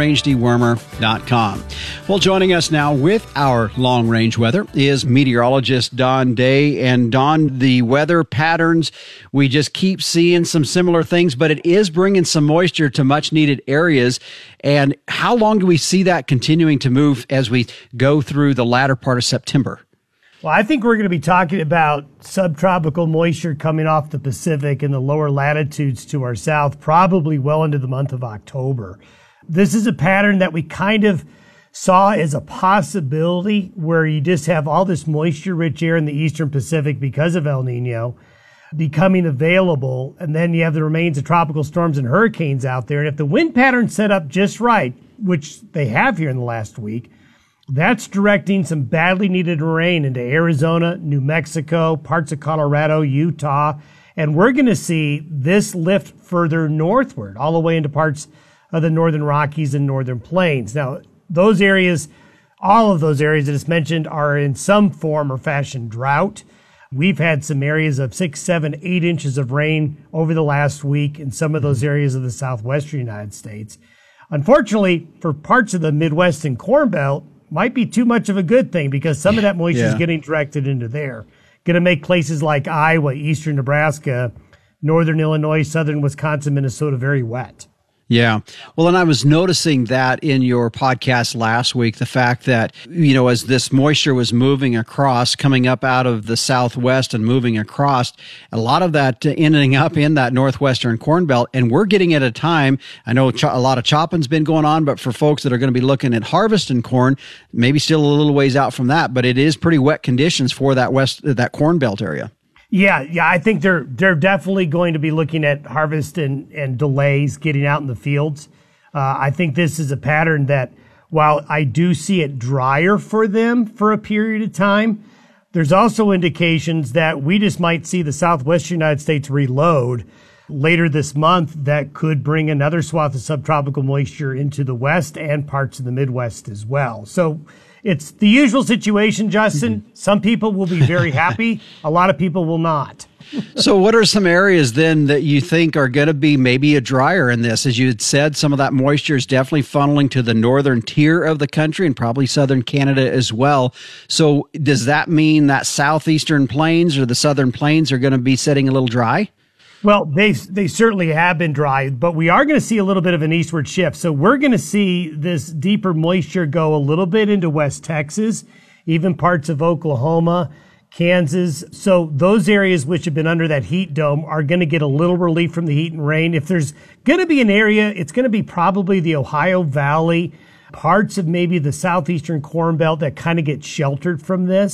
longrangedewormer.com. Well, joining us now with our Long Range Weather is meteorologist Don Day. And Don, the weather patterns, we just keep seeing some similar things, but it is bringing some moisture to much needed areas. And how long do we see that continuing to move as we go through the latter part of September? Well, I think we're going to be talking about subtropical moisture coming off the Pacific and the lower latitudes to our south, probably well into the month of October. This is a pattern that we kind of saw as a possibility, where you just have all this moisture-rich air in the eastern Pacific because of El Nino becoming available, and then you have the remains of tropical storms and hurricanes out there. And if the wind pattern's set up just right, which they have here in the last week, that's directing some badly needed rain into Arizona, New Mexico, parts of Colorado, Utah, and we're going to see this lift further northward, all the way into parts of the northern Rockies and northern plains. Now, those areas, all of those areas that is mentioned, are in some form or fashion drought. We've had some areas of 6, 7, 8 inches of rain over the last week in some of those areas of the southwestern United States. Unfortunately, for parts of the Midwest and Corn Belt, might be too much of a good thing, because some of that moisture is getting directed into there. Going to make places like Iowa, eastern Nebraska, northern Illinois, southern Wisconsin, Minnesota very wet. Yeah. Well, and I was noticing that in your podcast last week, the fact that, you know, as this moisture was moving across, coming up out of the southwest and moving across, a lot of that ending up in that northwestern Corn Belt. And we're getting at a time, I know a lot of chopping's been going on, but for folks that are going to be looking at harvesting corn, maybe still a little ways out from that, but it is pretty wet conditions for that Corn Belt area. Yeah, I think they're definitely going to be looking at harvest and delays getting out in the fields. I think this is a pattern that, while I do see it drier for them for a period of time, there's also indications that we just might see the southwestern United States reload later this month that could bring another swath of subtropical moisture into the west and parts of the Midwest as well. So it's the usual situation, Justin. Mm-hmm. Some people will be very happy. A lot of people will not. So what are some areas then that you think are going to be maybe a drier in this? As you had said, some of that moisture is definitely funneling to the northern tier of the country and probably southern Canada as well. So does that mean that southeastern plains or the southern plains are going to be sitting a little dry? Well, they certainly have been dry, but we are going to see a little bit of an eastward shift. So we're going to see this deeper moisture go a little bit into West Texas, even parts of Oklahoma, Kansas. So those areas which have been under that heat dome are going to get a little relief from the heat and rain. If there's going to be an area, it's going to be probably the Ohio Valley, parts of maybe the southeastern Corn Belt that kind of get sheltered from this.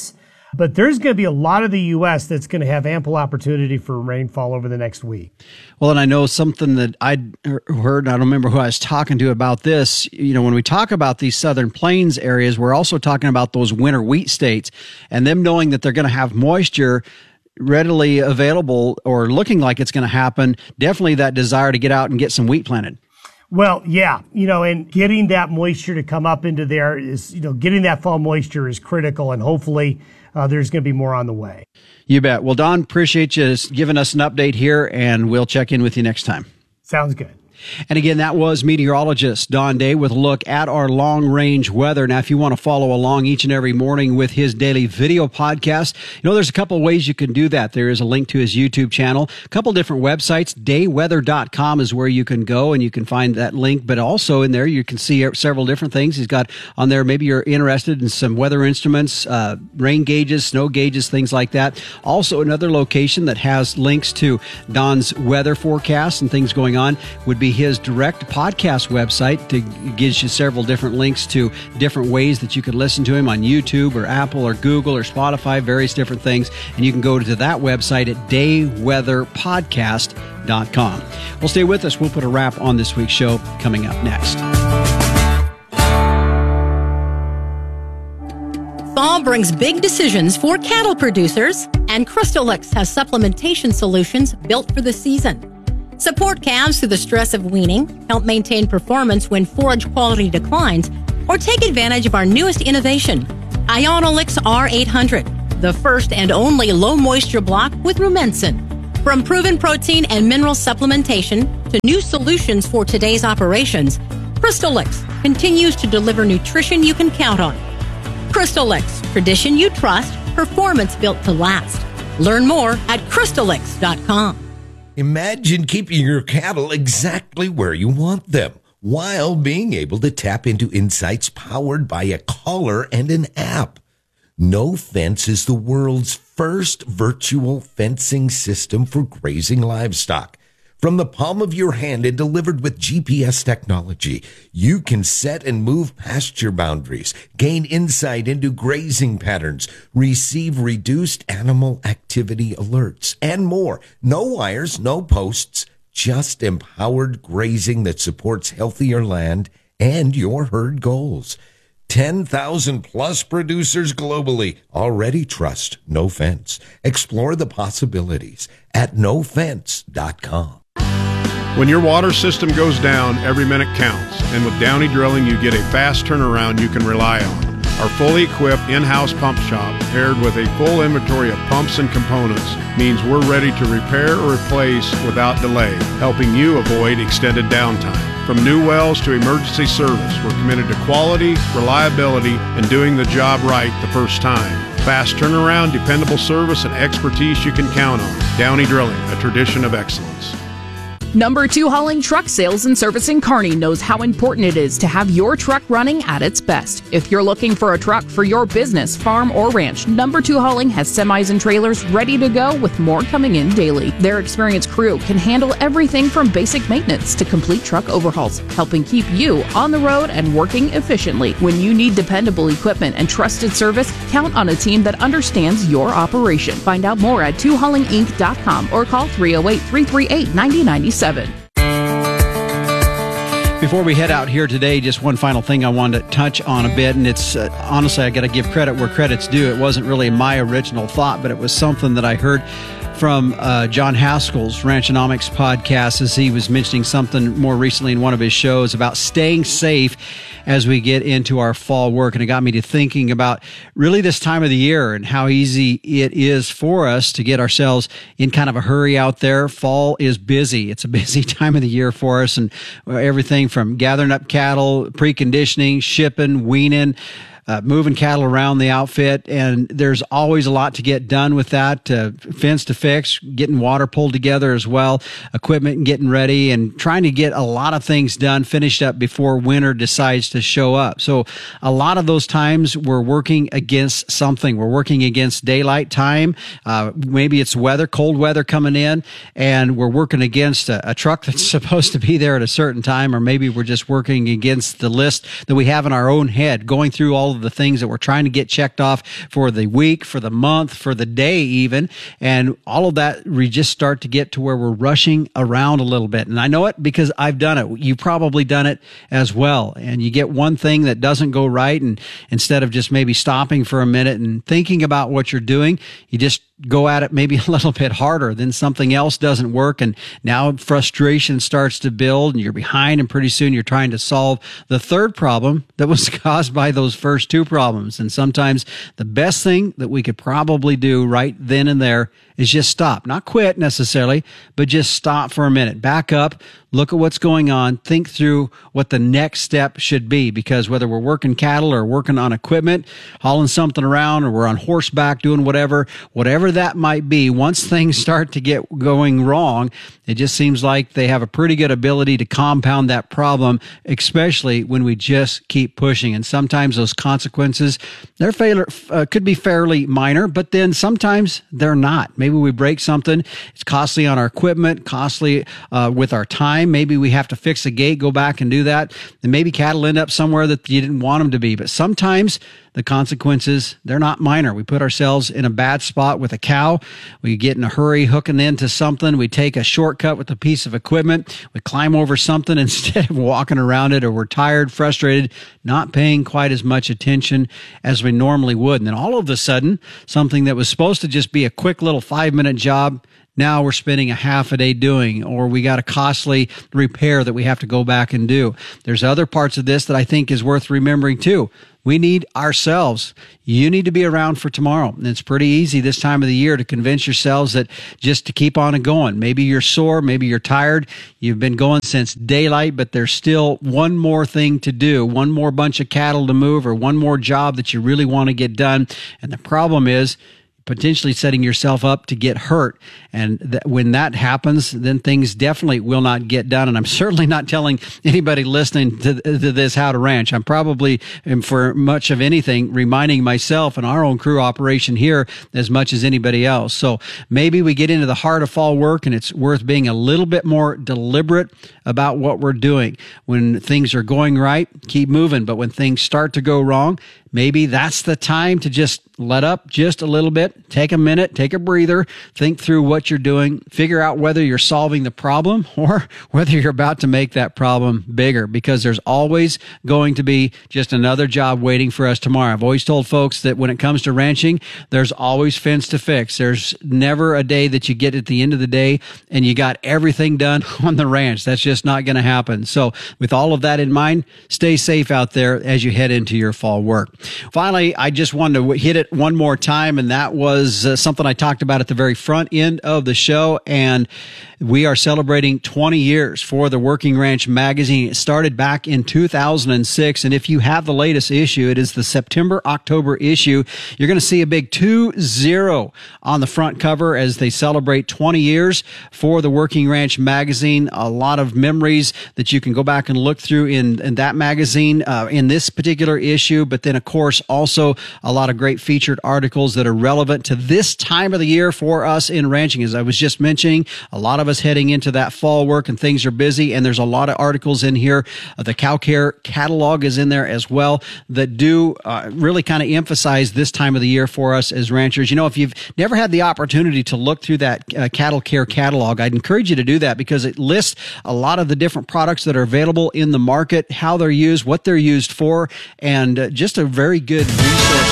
But there's going to be a lot of the U.S. that's going to have ample opportunity for rainfall over the next week. Well, and I know something that I heard, and I don't remember who I was talking to about this. You know, when we talk about these southern plains areas, we're also talking about those winter wheat states and them knowing that they're going to have moisture readily available or looking like it's going to happen. Definitely that desire to get out and get some wheat planted. Well, yeah, and getting that moisture to come up into there is, getting that fall moisture is critical, and hopefully there's going to be more on the way. You bet. Well, Don, appreciate you giving us an update here, and we'll check in with you next time. Sounds good. And again, that was meteorologist Don Day with a look at our long-range weather. Now, if you want to follow along each and every morning with his daily video podcast, there's a couple of ways you can do that. There is a link to his YouTube channel, a couple different websites. Dayweather.com is where you can go, and you can find that link. But also in there, you can see several different things. He's got on there, maybe you're interested in some weather instruments, rain gauges, snow gauges, things like that. Also, another location that has links to Don's weather forecast and things going on would be his direct podcast website. That gives you several different links to different ways that you could listen to him on YouTube or Apple or Google or Spotify, various different things. And you can go to that website at dayweatherpodcast.com. Well, stay with us. We'll put a wrap on this week's show coming up next. Fall brings big decisions for cattle producers, and Crystalix has supplementation solutions built for the season. Support calves through the stress of weaning, help maintain performance when forage quality declines, or take advantage of our newest innovation, Ionolix R800, the first and only low-moisture block with rumensin. From proven protein and mineral supplementation to new solutions for today's operations, Crystalix continues to deliver nutrition you can count on. Crystalix, tradition you trust, performance built to last. Learn more at crystalix.com. Imagine keeping your cattle exactly where you want them while being able to tap into insights powered by a collar and an app. No Fence is the world's first virtual fencing system for grazing livestock. From the palm of your hand and delivered with GPS technology, you can set and move pasture boundaries, gain insight into grazing patterns, receive reduced animal activity alerts, and more. No wires, no posts, just empowered grazing that supports healthier land and your herd goals. 10,000 plus producers globally already trust No Fence. Explore the possibilities at nofence.com. When your water system goes down, every minute counts. And with Downey Drilling, you get a fast turnaround you can rely on. Our fully equipped in-house pump shop, paired with a full inventory of pumps and components, means we're ready to repair or replace without delay, helping you avoid extended downtime. From new wells to emergency service, we're committed to quality, reliability, and doing the job right the first time. Fast turnaround, dependable service, and expertise you can count on. Downey Drilling, a tradition of excellence. Number 2 Hauling Truck Sales and Service in Kearney knows how important it is to have your truck running at its best. If you're looking for a truck for your business, farm, or ranch, Number 2 Hauling has semis and trailers ready to go with more coming in daily. Their experienced crew can handle everything from basic maintenance to complete truck overhauls, helping keep you on the road and working efficiently. When you need dependable equipment and trusted service, count on a team that understands your operation. Find out more at 2haulinginc.com or call 308-338-9097. Before we head out here today, just one final thing I wanted to touch on a bit, and it's honestly, I got to give credit where credit's due. It wasn't really my original thought, but it was something that I heard from John Haskell's Ranchonomics podcast as he was mentioning something more recently in one of his shows about staying safe as we get into our fall work. And it got me to thinking about really this time of the year and how easy it is for us to get ourselves in kind of a hurry out there. Fall is busy. It's a busy time of the year for us, and everything from gathering up cattle, preconditioning, shipping, weaning, moving cattle around the outfit, and there's always a lot to get done with that. Fence to fix, getting water pulled together as well, equipment and getting ready, and trying to get a lot of things done, finished up before winter decides to show up. So a lot of those times we're working against something. We're working against daylight time. Maybe it's weather, cold weather coming in, and we're working against a truck that's supposed to be there at a certain time, or maybe we're just working against the list that we have in our own head, going through all of of the things that we're trying to get checked off for the week, for the month, for the day even. And all of that, we just start to get to where we're rushing around a little bit. And I know it because I've done it. You've probably done it as well. And you get one thing that doesn't go right, and instead of just maybe stopping for a minute and thinking about what you're doing, you just go at it maybe a little bit harder. Then something else doesn't work, and now frustration starts to build, and you're behind, and pretty soon you're trying to solve the third problem that was caused by those first two problems. And sometimes the best thing that we could probably do right then and there is just stop. Not quit necessarily, but just stop for a minute. Back up, look at what's going on, think through what the next step should be. Because whether we're working cattle or working on equipment, hauling something around, or we're on horseback doing whatever that might be, once things start to get going wrong, it just seems like they have a pretty good ability to compound that problem, especially when we just keep pushing. And sometimes those consequences, could be fairly minor, but then sometimes they're not. Maybe we break something. It's costly on our equipment, costly with our time. Maybe we have to fix a gate, go back and do that. And maybe cattle end up somewhere that you didn't want them to be. But sometimes the consequences, they're not minor. We put ourselves in a bad spot with a cow. We get in a hurry hooking into something. We take a shortcut with a piece of equipment. We climb over something instead of walking around it, or we're tired, frustrated, not paying quite as much attention as we normally would. And then all of a sudden, something that was supposed to just be a quick little 5-minute job, now we're spending a half a day doing, or we got a costly repair that we have to go back and do. There's other parts of this that I think is worth remembering too. We need ourselves. You need to be around for tomorrow. And it's pretty easy this time of the year to convince yourselves that just to keep on and going. Maybe you're sore, maybe you're tired. You've been going since daylight, but there's still one more thing to do, one more bunch of cattle to move, or one more job that you really want to get done. And the problem is potentially setting yourself up to get hurt. And when that happens, then things definitely will not get done. And I'm certainly not telling anybody listening to this how to ranch. I'm probably, for much of anything, reminding myself and our own crew operation here as much as anybody else. So maybe we get into the heart of fall work, and it's worth being a little bit more deliberate about what we're doing. When things are going right, keep moving. But when things start to go wrong, maybe that's the time to just let up just a little bit, take a minute, take a breather, think through what you're doing, figure out whether you're solving the problem or whether you're about to make that problem bigger, because there's always going to be just another job waiting for us tomorrow. I've always told folks that when it comes to ranching, there's always fence to fix. There's never a day that you get at the end of the day and you got everything done on the ranch. That's just not going to happen. So with all of that in mind, stay safe out there as you head into your fall work. Finally, I just wanted to hit it one more time, and that was something I talked about at the very front end of the show. And we are celebrating 20 years for the Working Ranch magazine. It started back in 2006. And if you have the latest issue, it is the September-October issue. You're going to see a big 2-0 on the front cover as they celebrate 20 years for the Working Ranch magazine. A lot of memories that you can go back and look through in that magazine in this particular issue. But then, of course, also a lot of great featured articles that are relevant to this time of the year for us in ranching. As I was just mentioning, a lot of us heading into that fall work and things are busy, and there's a lot of articles in here. The Cow Care catalog is in there as well that do really kind of emphasize this time of the year for us as ranchers. You know, if you've never had the opportunity to look through that Cattle Care catalog, I'd encourage you to do that, because it lists a lot of the different products that are available in the market, how they're used, what they're used for, and just a very good resource.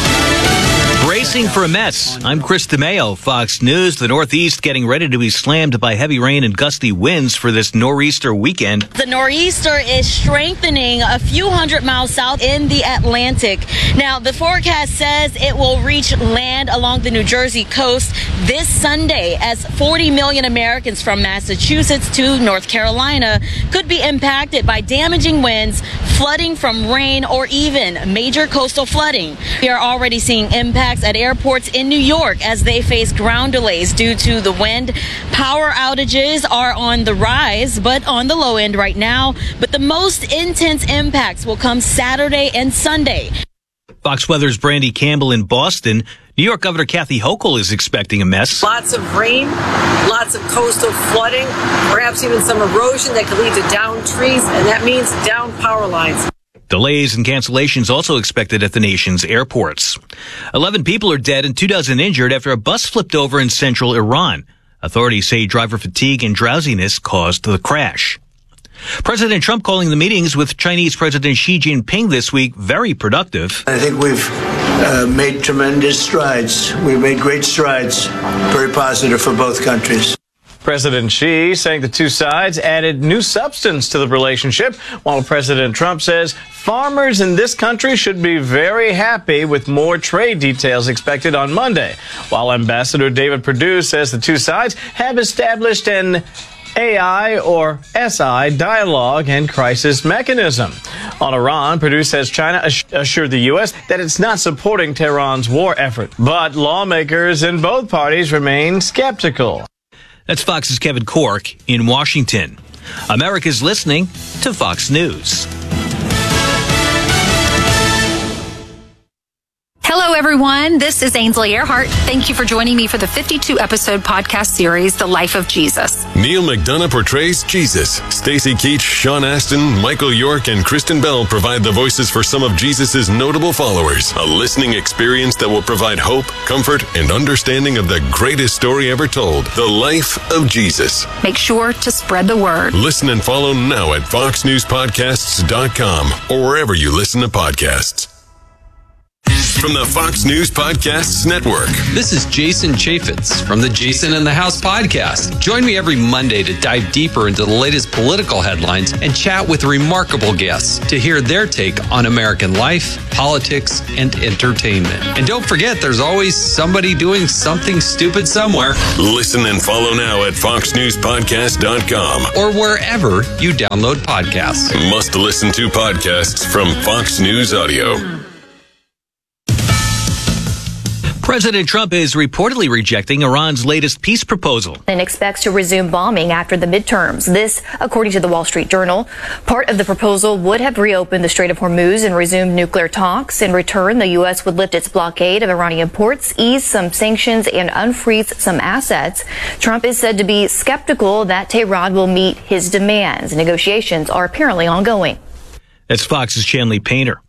Bracing for a mess. I'm Chris DeMeo, Fox News. The Northeast getting ready to be slammed by heavy rain and gusty winds for this nor'easter weekend. The nor'easter is strengthening a few hundred miles south in the Atlantic. Now, the forecast says it will reach land along the New Jersey coast this Sunday, as 40 million Americans from Massachusetts to North Carolina could be impacted by damaging winds, flooding from rain, or even major coastal flooding. We are already seeing impacts at airports in New York as they face ground delays due to the wind. Power outages are on the rise, but on the low end right now. But the most intense impacts will come Saturday and Sunday. Fox Weather's Brandy Campbell in Boston. New York Governor Kathy Hochul is expecting a mess. Lots of rain, lots of coastal flooding, perhaps even some erosion that could lead to downed trees, and that means down power lines. Delays and cancellations also expected at the nation's airports. 11 people are dead and 24 injured after a bus flipped over in central Iran. Authorities say driver fatigue and drowsiness caused the crash. President Trump calling the meetings with Chinese President Xi Jinping this week very productive. I think we've made tremendous strides. We've made great strides, very positive for both countries. President Xi saying the two sides added new substance to the relationship, while President Trump says farmers in this country should be very happy with more trade details expected on Monday, while Ambassador David Perdue says the two sides have established an AI or SI dialogue and crisis mechanism. On Iran, Perdue says China assured the U.S. that it's not supporting Tehran's war effort, but lawmakers in both parties remain skeptical. That's Fox's Kevin Corke in Washington. America's listening to Fox News. Hello, everyone. This is Ainsley Earhart. Thank you for joining me for the 52-episode podcast series, The Life of Jesus. Neil McDonough portrays Jesus. Stacy Keach, Sean Astin, Michael York, and Kristen Bell provide the voices for some of Jesus' notable followers. A listening experience that will provide hope, comfort, and understanding of the greatest story ever told, The Life of Jesus. Make sure to spread the word. Listen and follow now at foxnewspodcasts.com or wherever you listen to podcasts. From the Fox News Podcasts Network. This is Jason Chaffetz from the Jason in the House podcast. Join me every Monday to dive deeper into the latest political headlines and chat with remarkable guests to hear their take on American life, politics, and entertainment. And don't forget, there's always somebody doing something stupid somewhere. Listen and follow now at foxnewspodcast.com or wherever you download podcasts. Must listen to podcasts from Fox News Audio. President Trump is reportedly rejecting Iran's latest peace proposal and expects to resume bombing after the midterms. This, according to the Wall Street Journal. Part of the proposal would have reopened the Strait of Hormuz and resumed nuclear talks. In return, the U.S. would lift its blockade of Iranian ports, ease some sanctions, and unfreeze some assets. Trump is said to be skeptical that Tehran will meet his demands. Negotiations are apparently ongoing. That's Fox's Chanley Painter.